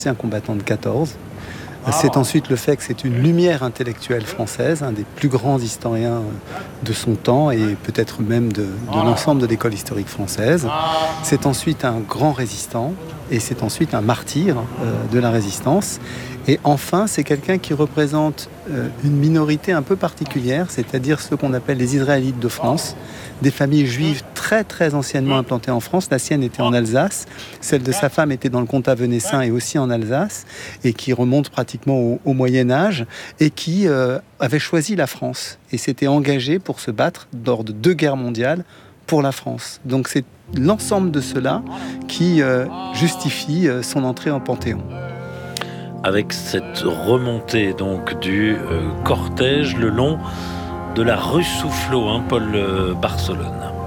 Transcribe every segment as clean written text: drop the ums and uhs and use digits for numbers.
C'est un combattant de 14. C'est ensuite le fait que c'est une lumière intellectuelle française, un des plus grands historiens de son temps et peut-être même de l'ensemble de l'école historique française. C'est ensuite un grand résistant et c'est ensuite un martyr de la résistance. Et enfin, c'est quelqu'un qui représente une minorité un peu particulière, c'est-à-dire ceux qu'on appelle les Israélites de France, des familles juives très très anciennement implantées en France. La sienne était en Alsace, celle de sa femme était dans le comtat venessin et aussi en Alsace, et qui remonte pratiquement au Moyen-Âge, et qui avait choisi la France et s'était engagé pour se battre lors de 2 guerres mondiales pour la France. Donc c'est l'ensemble de cela qui justifie son entrée en Panthéon. Avec cette remontée donc du cortège le long de la rue Soufflot, Paul Barcelone.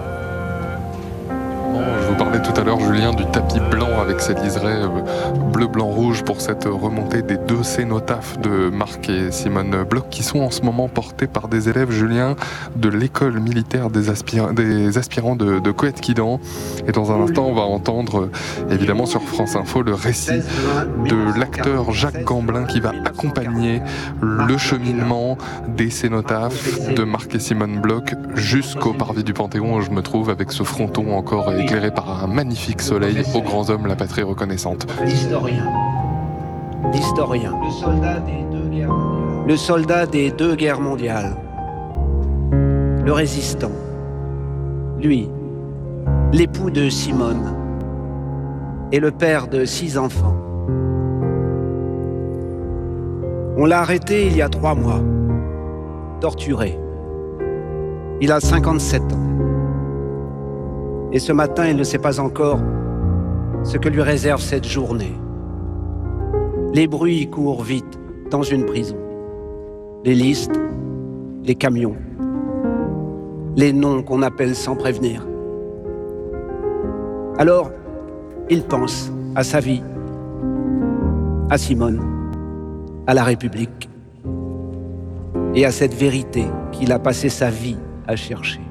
Je vous parlais tout à l'heure, Julien, du tapis blanc avec ces liserés bleu, blanc, rouge pour cette remontée des 2 cénotaphes de Marc et Simone Bloch qui sont en ce moment portés par des élèves, Julien, de l'école militaire des aspirants de Coët-Quidan. Et dans un instant, on va entendre, évidemment, sur France Info, le récit de l'acteur Jacques Gamblin qui va accompagner le cheminement des cénotaphes de Marc et Simone Bloch jusqu'au parvis du Panthéon où je me trouve avec ce fronton encore éclairé par un magnifique soleil aux grands hommes, la patrie reconnaissante. L'historien, le soldat des 2 guerres mondiales, le résistant, lui, l'époux de Simone et le père de 6 enfants. On l'a arrêté il y a 3 mois, torturé. Il a 57 ans. Et ce matin, il ne sait pas encore ce que lui réserve cette journée. Les bruits courent vite dans une prison. Les listes, les camions, les noms qu'on appelle sans prévenir. Alors, il pense à sa vie, à Simone, à la République et à cette vérité qu'il a passé sa vie à chercher.